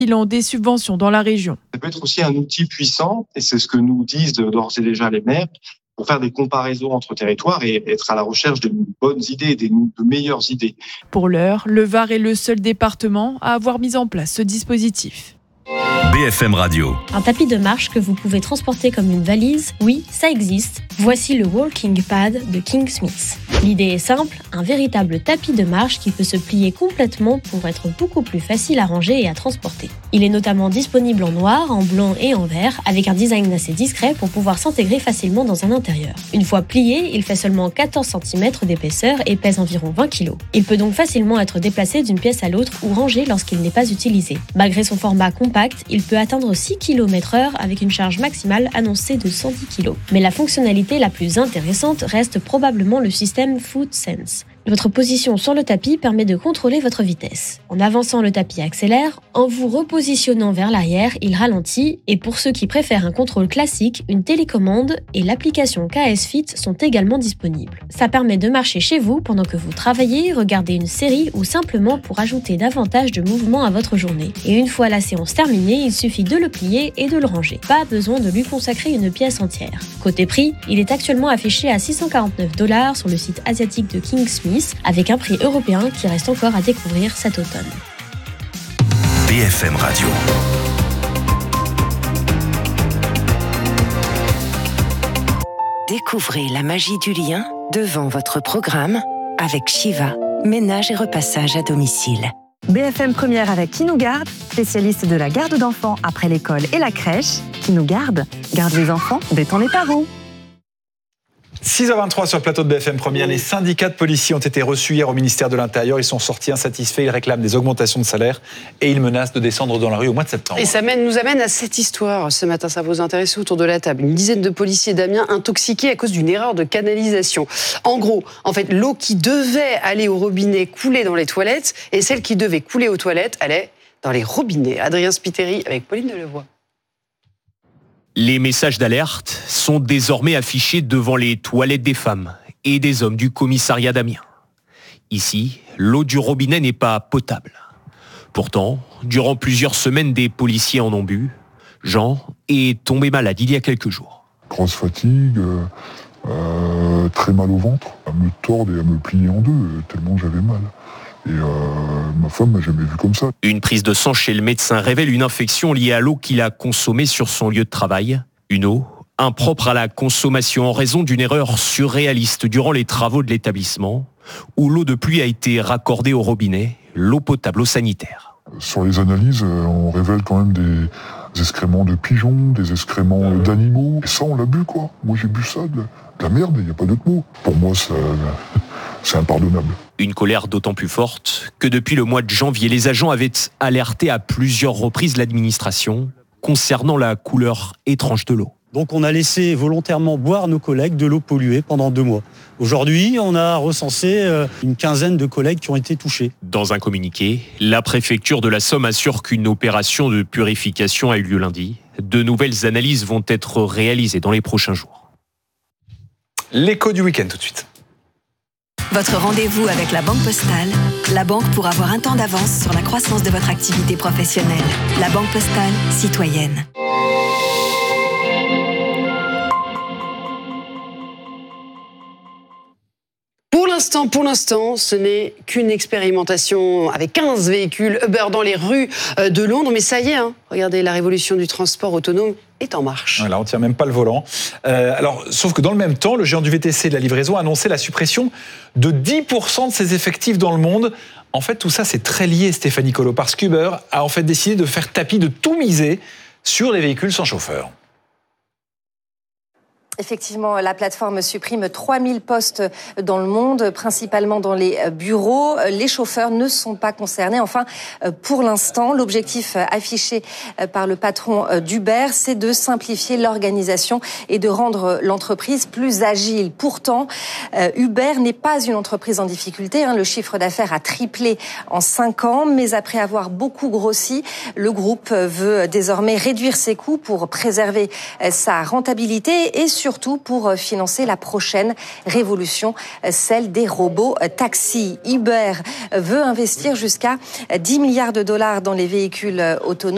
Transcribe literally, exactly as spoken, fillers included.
Bilan des subventions dans la région. Ça peut être aussi un outil puissant, et c'est ce que nous disent d'ores et déjà les maires, pour faire des comparaisons entre territoires et être à la recherche de bonnes idées, de meilleures idées. Pour l'heure, le Var est le seul département à avoir mis en place ce dispositif. B F M Radio. Un tapis de marche que vous pouvez transporter comme une valise, oui, ça existe. Voici le Walking Pad de King Smith. L'idée est simple, un véritable tapis de marche qui peut se plier complètement pour être beaucoup plus facile à ranger et à transporter. Il est notamment disponible en noir, en blanc et en vert, avec un design assez discret pour pouvoir s'intégrer facilement dans un intérieur. Une fois plié, il fait seulement quatorze centimètres d'épaisseur et pèse environ vingt kilos. Il peut donc facilement être déplacé d'une pièce à l'autre ou rangé lorsqu'il n'est pas utilisé. Malgré son format compact, il peut atteindre six kilomètres heure avec une charge maximale annoncée de cent dix kilos. Mais la fonctionnalité la plus intéressante reste probablement le système Foot Sense. Votre position sur le tapis permet de contrôler votre vitesse. En avançant, le tapis accélère. En vous repositionnant vers l'arrière, il ralentit. Et pour ceux qui préfèrent un contrôle classique, une télécommande et l'application K S Fit sont également disponibles. Ça permet de marcher chez vous pendant que vous travaillez, regardez une série ou simplement pour ajouter davantage de mouvement à votre journée. Et une fois la séance terminée, il suffit de le plier et de le ranger. Pas besoin de lui consacrer une pièce entière. Côté prix, il est actuellement affiché à six cent quarante-neuf dollars sur le site asiatique de King Smith, avec un prix européen qui reste encore à découvrir cet automne. B F M Radio. Découvrez la magie du lien devant votre programme avec Shiva, ménage et repassage à domicile. B F M Première avec Qui nous garde, spécialiste de la garde d'enfants après l'école et la crèche. Qui nous garde, garde les enfants, détend les parents. six heures vingt-trois sur le plateau de B F M Première. Les syndicats de policiers ont été reçus hier au ministère de l'Intérieur. Ils sont sortis insatisfaits. Ils réclament des augmentations de salaire et ils menacent de descendre dans la rue au mois de septembre. Et ça mène, nous amène à cette histoire ce matin. Ça va vous intéresser autour de la table. Une dizaine de policiers d'Amiens intoxiqués à cause d'une erreur de canalisation. En gros, en fait, l'eau qui devait aller au robinet coulait dans les toilettes et celle qui devait couler aux toilettes allait dans les robinets. Adrien Spiteri avec Pauline Delevoye. Les messages d'alerte sont désormais affichés devant les toilettes des femmes et des hommes du commissariat d'Amiens. Ici, l'eau du robinet n'est pas potable. Pourtant, durant plusieurs semaines, des policiers en ont bu. Jean est tombé malade il y a quelques jours. Grosse fatigue, euh, euh, très mal au ventre, à me tordre et à me plier en deux, tellement j'avais mal. Et euh, ma femme m'a jamais vu comme ça. Une prise de sang chez le médecin révèle une infection liée à l'eau qu'il a consommée sur son lieu de travail. Une eau impropre à la consommation en raison d'une erreur surréaliste durant les travaux de l'établissement, où l'eau de pluie a été raccordée au robinet, l'eau potable au sanitaire. Sur les analyses, on révèle quand même des, des excréments de pigeons, des excréments d'animaux. Et ça, on l'a bu, quoi. Moi, j'ai bu ça, de, de la merde, il n'y a pas d'autre mot. Pour moi, ça, c'est impardonnable. Une colère d'autant plus forte que depuis le mois de janvier, les agents avaient alerté à plusieurs reprises l'administration concernant la couleur étrange de l'eau. Donc on a laissé volontairement boire nos collègues de l'eau polluée pendant deux mois. Aujourd'hui, on a recensé une quinzaine de collègues qui ont été touchés. Dans un communiqué, la préfecture de la Somme assure qu'une opération de purification a eu lieu lundi. De nouvelles analyses vont être réalisées dans les prochains jours. L'écho du week-end tout de suite. Votre rendez-vous avec la Banque Postale, la banque pour avoir un temps d'avance sur la croissance de votre activité professionnelle. La Banque Postale, citoyenne. Pour l'instant, pour l'instant, ce n'est qu'une expérimentation avec quinze véhicules Uber dans les rues de Londres. Mais ça y est, hein, regardez, la révolution du transport autonome est en marche. Voilà, on ne tient même pas le volant. Euh, alors, sauf que dans le même temps, le géant du V T C et de la livraison a annoncé la suppression de dix pour cent de ses effectifs dans le monde. En fait, tout ça, c'est très lié, Stéphanie Colo, parce qu'Uber a en fait décidé de faire tapis, de tout miser sur les véhicules sans chauffeur. Effectivement, la plateforme supprime trois mille postes dans le monde, principalement dans les bureaux. Les chauffeurs ne sont pas concernés. Enfin, pour l'instant, l'objectif affiché par le patron d'Uber, c'est de simplifier l'organisation et de rendre l'entreprise plus agile. Pourtant, Uber n'est pas une entreprise en difficulté. Le chiffre d'affaires a triplé en cinq ans, mais après avoir beaucoup grossi, le groupe veut désormais réduire ses coûts pour préserver sa rentabilité et surtout pour financer la prochaine révolution, celle des robots taxis. Uber veut investir jusqu'à dix milliards de dollars dans les véhicules autonomes.